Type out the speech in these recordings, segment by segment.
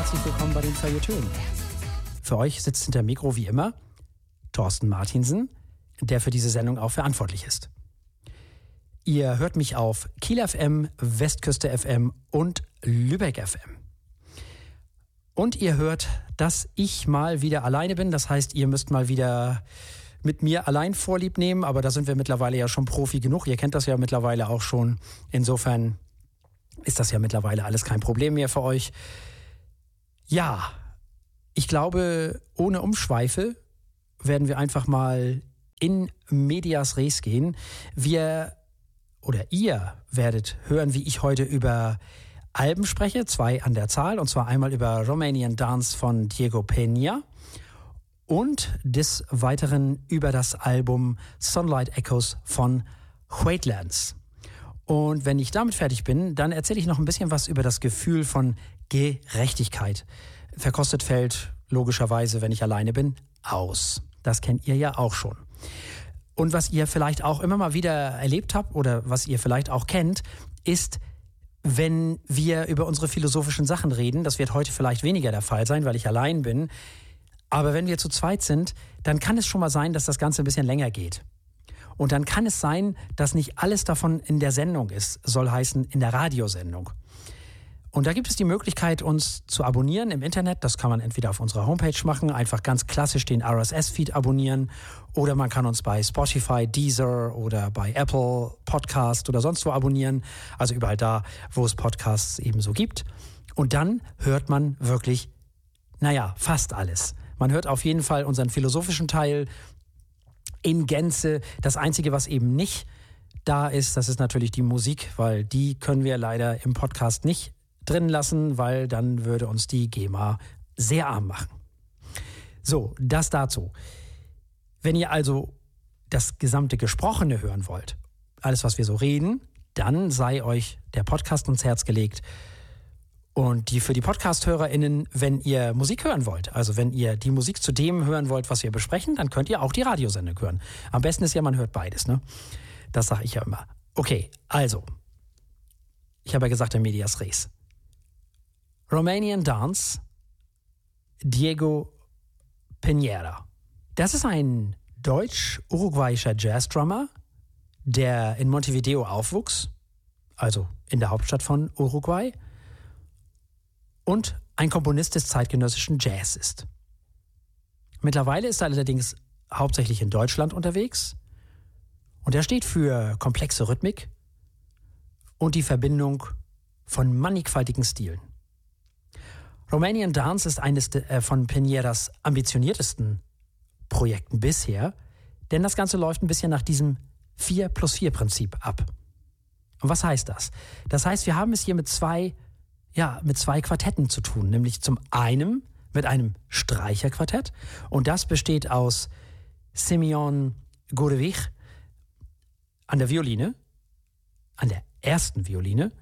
herzlich willkommen bei den Feuilletönen. Für euch sitzt hinter Mikro wie immer Thorsten Martinsen, der für diese Sendung auch verantwortlich ist. Ihr hört mich auf Kiel FM, Westküste FM und Lübeck FM. Und ihr hört, dass ich mal wieder alleine bin. Das heißt, ihr müsst mal wieder mit mir allein Vorlieb nehmen. Aber da sind wir mittlerweile ja schon Profi genug. Ihr kennt das ja mittlerweile auch schon. Insofern ist das ja mittlerweile alles kein Problem mehr für euch. Ja, ich glaube, ohne Umschweife werden wir einfach mal in medias res gehen. Ihr werdet hören, wie ich heute über Alben spreche, 2 an der Zahl, und zwar einmal über Romanian Dance von Diego Peña und des Weiteren über das Album Sunlight Echoes von Wheatlands. Und wenn ich damit fertig bin, dann erzähle ich noch ein bisschen was über das Gefühl von Gerechtigkeit. Verkostet fällt logischerweise, wenn ich alleine bin, aus. Das kennt ihr ja auch schon. Und was ihr vielleicht auch immer mal wieder erlebt habt oder was ihr vielleicht auch kennt, ist, wenn wir über unsere philosophischen Sachen reden. Das wird heute vielleicht weniger der Fall sein, weil ich allein bin. Aber wenn wir zu zweit sind, dann kann es schon mal sein, dass das Ganze ein bisschen länger geht. Und dann kann es sein, dass nicht alles davon in der Sendung ist, soll heißen in der Radiosendung. Und da gibt es die Möglichkeit, uns zu abonnieren im Internet. Das kann man entweder auf unserer Homepage machen, einfach ganz klassisch den RSS-Feed abonnieren. Oder man kann uns bei Spotify, Deezer oder bei Apple Podcast oder sonst wo abonnieren. Also überall da, wo es Podcasts eben so gibt. Und dann hört man wirklich, fast alles. Man hört auf jeden Fall unseren philosophischen Teil in Gänze. Das Einzige, was eben nicht da ist, das ist natürlich die Musik, weil die können wir leider im Podcast nicht drin lassen, weil dann würde uns die GEMA sehr arm machen. So, das dazu. Wenn ihr also das gesamte Gesprochene hören wollt, alles, was wir so reden, dann sei euch der Podcast ans Herz gelegt. Und für die Podcast-HörerInnen, wenn ihr Musik hören wollt, also wenn ihr die Musik zu dem hören wollt, was wir besprechen, dann könnt ihr auch die Radiosendung hören. Am besten ist ja, man hört beides, ne? Das sage ich ja immer. Okay, also, ich habe ja gesagt, der Medias Res. Romanian Dance, Diego Peña. Das ist ein deutsch-uruguayischer Jazzdrummer, der in Montevideo aufwuchs, also in der Hauptstadt von Uruguay, und ein Komponist des zeitgenössischen Jazz ist. Mittlerweile ist er allerdings hauptsächlich in Deutschland unterwegs und er steht für komplexe Rhythmik und die Verbindung von mannigfaltigen Stilen. Romanian Dance ist eines von Peñeras ambitioniertesten Projekten bisher, denn das Ganze läuft ein bisschen nach diesem 4+4-Prinzip ab. Und was heißt das? Das heißt, wir haben es hier mit zwei Quartetten zu tun, nämlich zum einen mit einem Streicherquartett und das besteht aus Simeon Gurevich an der Violine, an der ersten Violine,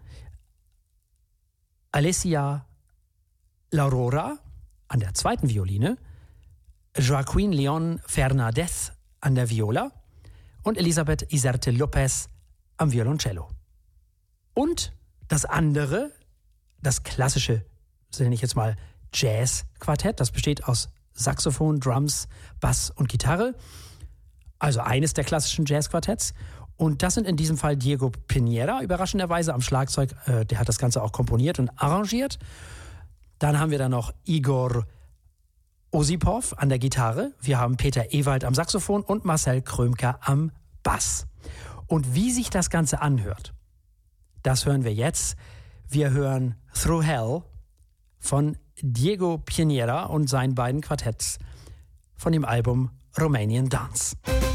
Alessia Laurora an der zweiten Violine, Joaquin Leon Fernandez an der Viola und Elisabeth Iserte Lopez am Violoncello. Und das andere, das klassische, nenne ich jetzt mal Jazz-Quartett, das besteht aus Saxophon, Drums, Bass und Gitarre, also eines der klassischen Jazz-Quartetts. Und das sind in diesem Fall Diego Peña, überraschenderweise am Schlagzeug, der hat das Ganze auch komponiert und arrangiert. Dann haben wir da noch Igor Osipov an der Gitarre, wir haben Peter Ewald am Saxophon und Marcel Krömker am Bass. Und wie sich das Ganze anhört, das hören wir jetzt. Wir hören Through Hell von Diego Peña und seinen beiden Quartetts von dem Album Romanian Dance.